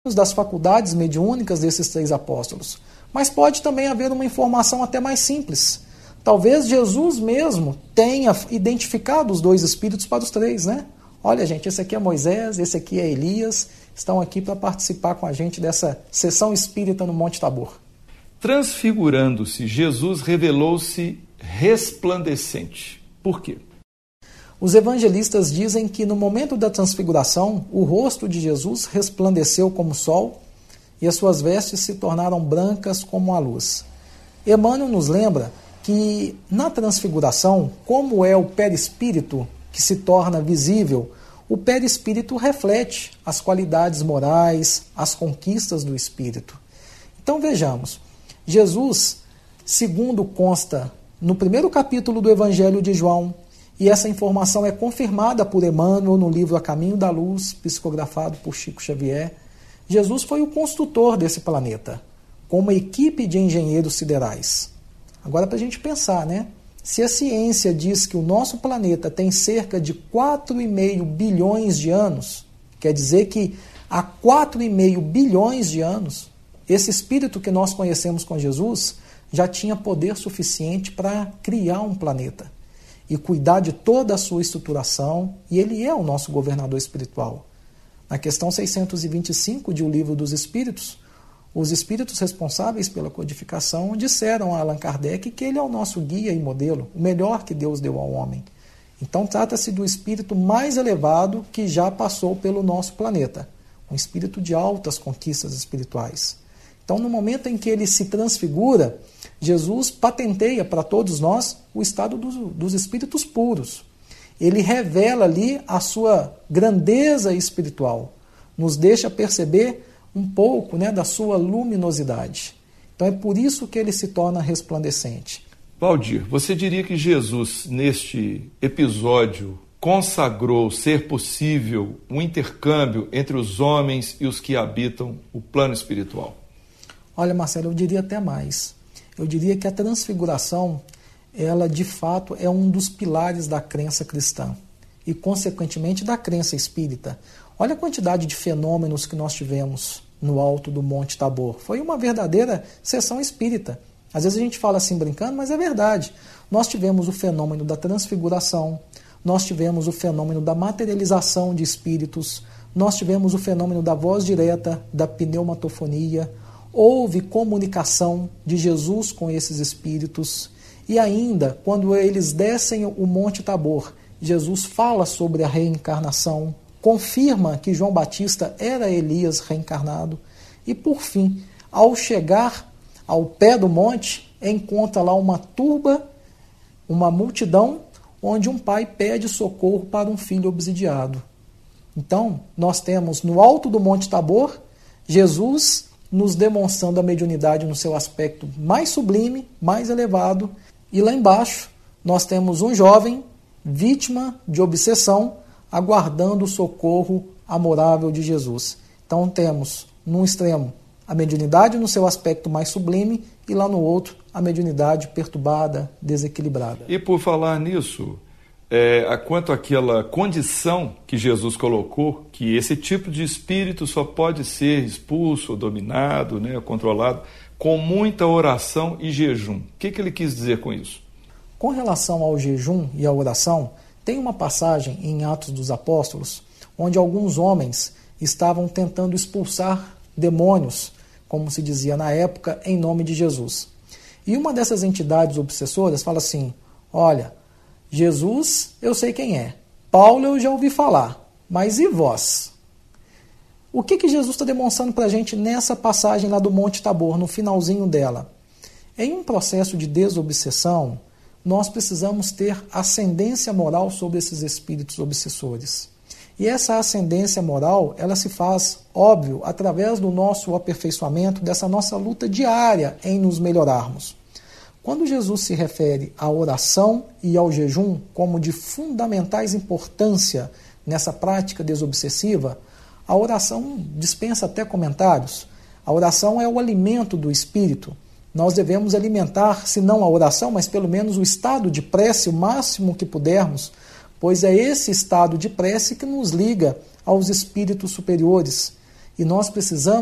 das faculdades mediúnicas desses 3 apóstolos. Mas pode também haver uma informação até mais simples. Talvez Jesus mesmo tenha identificado os 2 espíritos para os 3, né? Olha, gente, esse aqui é Moisés, esse aqui é Elias, estão aqui para participar com a gente dessa sessão espírita no Monte Tabor. Transfigurando-se, Jesus revelou-se resplandecente. Por quê? Os evangelistas dizem que no momento da transfiguração, o rosto de Jesus resplandeceu como o sol e as suas vestes se tornaram brancas como a luz. Emmanuel nos lembra que na transfiguração, como é o perispírito que se torna visível, o perispírito reflete as qualidades morais, as conquistas do espírito. Então vejamos, Jesus, segundo consta no primeiro capítulo do Evangelho de João, e essa informação é confirmada por Emmanuel no livro A Caminho da Luz, psicografado por Chico Xavier, Jesus foi o construtor desse planeta, com uma equipe de engenheiros siderais. Agora, para a gente pensar, né? Se a ciência diz que o nosso planeta tem cerca de 4,5 bilhões de anos, quer dizer que há 4,5 bilhões de anos, esse espírito que nós conhecemos com Jesus já tinha poder suficiente para criar um planeta e cuidar de toda a sua estruturação, e ele é o nosso governador espiritual. Na questão 625 de O Livro dos Espíritos, os espíritos responsáveis pela codificação disseram a Allan Kardec que ele é o nosso guia e modelo, o melhor que Deus deu ao homem. Então trata-se do espírito mais elevado que já passou pelo nosso planeta, um espírito de altas conquistas espirituais. Então, no momento em que ele se transfigura, Jesus patenteia para todos nós o estado dos espíritos puros. Ele revela ali a sua grandeza espiritual, nos deixa perceber um pouco, né, da sua luminosidade. Então é por isso que ele se torna resplandecente. Valdir, você diria que Jesus, neste episódio, consagrou ser possível um intercâmbio entre os homens e os que habitam o plano espiritual? Olha, Marcelo, eu diria até mais. Eu diria que a transfiguração, ela de fato é um dos pilares da crença cristã e, consequentemente, da crença espírita. Olha a quantidade de fenômenos que nós tivemos no alto do Monte Tabor. Foi uma verdadeira sessão espírita. Às vezes a gente fala assim brincando, mas é verdade. Nós tivemos o fenômeno da transfiguração, nós tivemos o fenômeno da materialização de espíritos, nós tivemos o fenômeno da voz direta, da pneumatofonia, houve comunicação de Jesus com esses espíritos, e ainda, quando eles descem o Monte Tabor, Jesus fala sobre a reencarnação, confirma que João Batista era Elias reencarnado, e por fim, ao chegar ao pé do monte, encontra lá uma turba, uma multidão, onde um pai pede socorro para um filho obsidiado. Então, nós temos no alto do Monte Tabor, Jesus nos demonstrando a mediunidade no seu aspecto mais sublime, mais elevado, e lá embaixo nós temos um jovem vítima de obsessão, aguardando o socorro amorável de Jesus. Então temos, num extremo, a mediunidade no seu aspecto mais sublime e lá no outro, a mediunidade perturbada, desequilibrada. E por falar nisso, quanto àquela condição que Jesus colocou, que esse tipo de espírito só pode ser expulso, dominado, né, controlado, com muita oração e jejum. O que ele quis dizer com isso? Com relação ao jejum e à oração, tem uma passagem em Atos dos Apóstolos, onde alguns homens estavam tentando expulsar demônios, como se dizia na época, em nome de Jesus. E uma dessas entidades obsessoras fala assim: olha, Jesus eu sei quem é, Paulo eu já ouvi falar, mas e vós? O que Jesus está demonstrando para a gente nessa passagem lá do Monte Tabor, no finalzinho dela? Em um processo de desobsessão, nós precisamos ter ascendência moral sobre esses espíritos obsessores. E essa ascendência moral, ela se faz, óbvio, através do nosso aperfeiçoamento, dessa nossa luta diária em nos melhorarmos. Quando Jesus se refere à oração e ao jejum como de fundamentais importância nessa prática desobsessiva, a oração dispensa até comentários. A oração é o alimento do espírito. Nós devemos alimentar, se não a oração, mas pelo menos o estado de prece o máximo que pudermos, pois é esse estado de prece que nos liga aos espíritos superiores. E nós precisamos